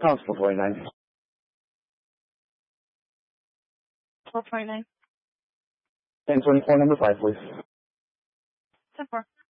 Constable 29. 1229. 1024, number 5, please. 10-4.